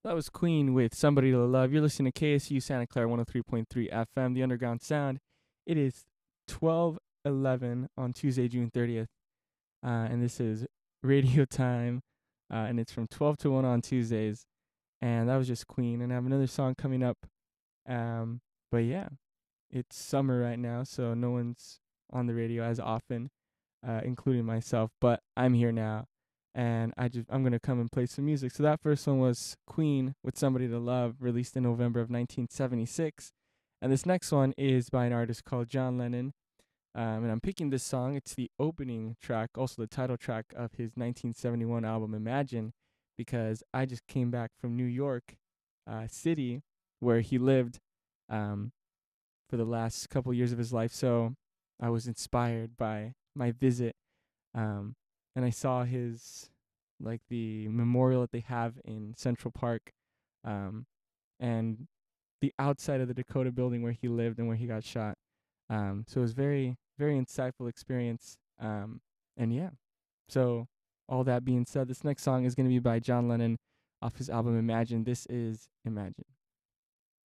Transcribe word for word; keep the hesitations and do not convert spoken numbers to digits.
That was Queen with Somebody to Love. You're listening to K S U Santa Clara one oh three point three F M, the Underground Sound. It is twelve eleven on Tuesday, June thirtieth, uh, and this is radio time, uh, and it's from twelve to one on Tuesdays. And that was just Queen, and I have another song coming up. Um, but yeah, it's summer right now, so no one's on the radio as often, uh, including myself. But I'm here now, and I just I'm gonna come and play some music. So that first one was Queen with "Somebody to Love," released in November of nineteen seventy-six, and this next one is by an artist called John Lennon. Um, and I'm picking this song. It's the opening track, also the title track of his nineteen seventy-one album Imagine, because I just came back from New York uh, City, where he lived. Um, for the last couple years of his life. So I was inspired by my visit, um, and I saw his like the memorial that they have in Central Park, um, and the outside of the Dakota building where he lived and where he got shot. Um, so it was very very insightful experience. Um, and yeah, so all that being said, this next song is going to be by John Lennon off his album Imagine. This is Imagine.